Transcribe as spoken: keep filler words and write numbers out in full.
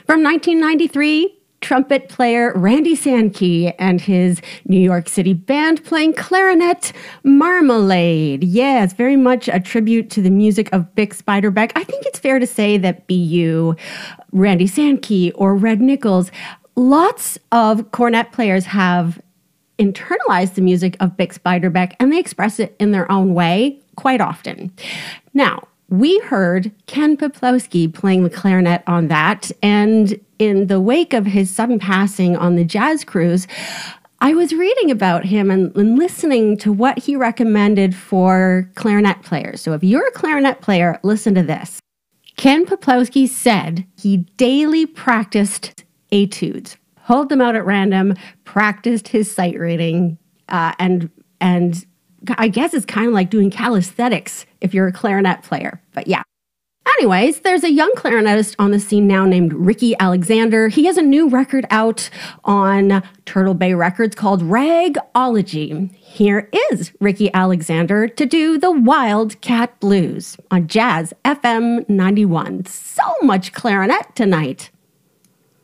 From nineteen ninety-three, trumpet player Randy Sankey and his New York City band playing clarinet, Marmalade. Yeah, it's very much a tribute to the music of Bix Beiderbecke. I think it's fair to say that B U, Randy Sankey, or Red Nichols, lots of cornet players have internalized the music of Bix Beiderbecke, and they express it in their own way quite often. Now, we heard Ken Peplowski playing the clarinet on that, and in the wake of his sudden passing on the jazz cruise, I was reading about him and, and listening to what he recommended for clarinet players. So if you're a clarinet player, listen to this. Ken Peplowski said he daily practiced etudes, pulled them out at random, practiced his sight reading, uh, and and I guess it's kind of like doing calisthenics if you're a clarinet player. But yeah. Anyways, there's a young clarinetist on the scene now named Ricky Alexander. He has a new record out on Turtle Bay Records called Ragology. Here is Ricky Alexander to do the Wildcat Blues on Jazz F M ninety-one. So much clarinet tonight.